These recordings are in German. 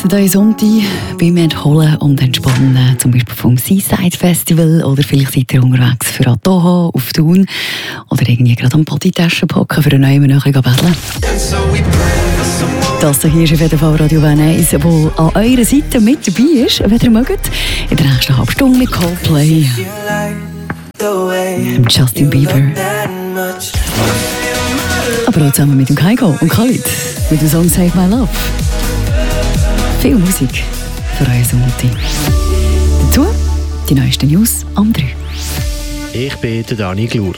diesen Sonntag beim Entholen und Entspannen, zum Beispiel vom Seaside Festival, oder vielleicht seid ihr unterwegs für Atoha auf Thun oder irgendwie gerade am Bodytaschen packen für einen neuen Nachhinein betteln. Das hier ist auf jeden Fall Radio Bern 1, der an eurer Seite mit dabei ist, wenn ihr mögt. In der nächsten halben Stunde mit Coldplay, Justin Bieber, aber auch zusammen mit dem Kygo und Khalid mit dem Song Save My Love. Viel Musik für euren Sonntag. Dazu die neuesten News am 3. Ich bin der Dani Glur.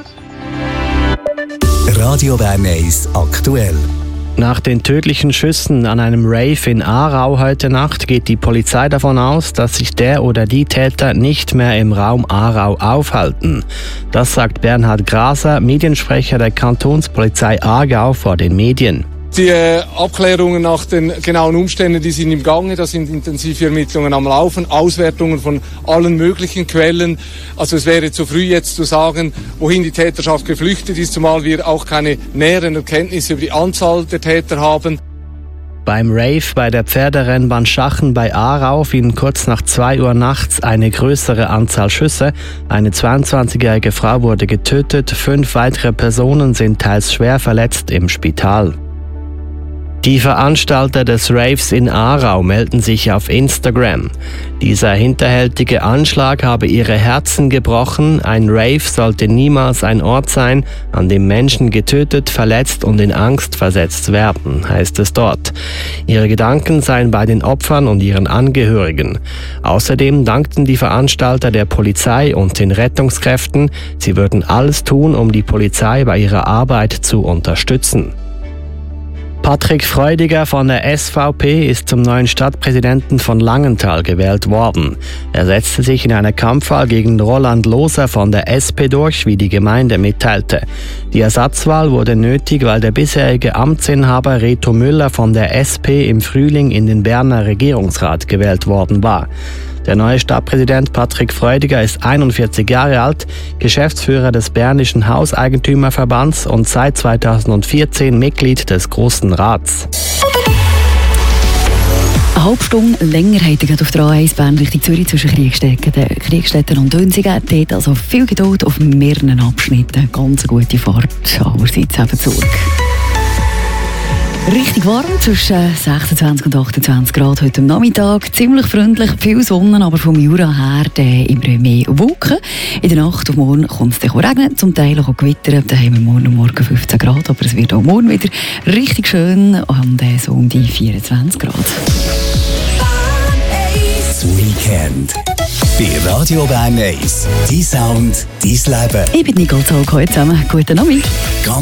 Radio Bern 1 aktuell. Nach den tödlichen Schüssen an einem Rave in Aarau heute Nacht geht die Polizei davon aus, dass sich der oder die Täter nicht mehr im Raum Aarau aufhalten. Das sagt Bernhard Graser, Mediensprecher der Kantonspolizei Aargau, vor den Medien. Die Abklärungen nach den genauen Umständen, die sind im Gange, da sind intensive Ermittlungen am Laufen, Auswertungen von allen möglichen Quellen. Also es wäre zu früh jetzt zu sagen, wohin die Täterschaft geflüchtet ist, zumal wir auch keine näheren Erkenntnisse über die Anzahl der Täter haben. Beim Rave bei der Pferderennbahn Schachen bei Aarau fielen kurz nach 2 Uhr nachts eine größere Anzahl Schüsse. Eine 22-jährige Frau wurde getötet, 5 weitere Personen sind teils schwer verletzt im Spital. Die Veranstalter des Raves in Aarau melden sich auf Instagram. Dieser hinterhältige Anschlag habe ihre Herzen gebrochen. Ein Rave sollte niemals ein Ort sein, an dem Menschen getötet, verletzt und in Angst versetzt werden, heißt es dort. Ihre Gedanken seien bei den Opfern und ihren Angehörigen. Außerdem dankten die Veranstalter der Polizei und den Rettungskräften. Sie würden alles tun, um die Polizei bei ihrer Arbeit zu unterstützen. Patrick Freudiger von der SVP ist zum neuen Stadtpräsidenten von Langenthal gewählt worden. Er setzte sich in einer Kampfwahl gegen Roland Loser von der SP durch, wie die Gemeinde mitteilte. Die Ersatzwahl wurde nötig, weil der bisherige Amtsinhaber Reto Müller von der SP im Frühling in den Berner Regierungsrat gewählt worden war. Der neue Stadtpräsident Patrick Freudiger ist 41 Jahre alt, Geschäftsführer des Bernischen Hauseigentümerverbands und seit 2014 Mitglied des Grossen Rats. Eine halbe Stunde länger habt ihr auf der A1 Bern Richtung Zürich zwischen Kriegstetten und Dönsigen. Dort also viel Geduld auf mehreren Abschnitten. Ganz eine gute Fahrt, allerseits eben zurück. Richtig warm, zwischen 26 und 28 Grad heute am Nachmittag. Ziemlich freundlich, viel Sonne, aber vom Jura her immer mehr Wolken. In der Nacht auf morgen kommt es dann regnen, zum Teil auch gewittern. Dann haben wir morgen 15 Grad, aber es wird auch morgen wieder richtig schön und so um die 24 Grad. Das Weekend bei Radio Bern 1. Dein Sound, dein Leben. Ich bin Nicole Zog, heute zusammen. Guten Abend.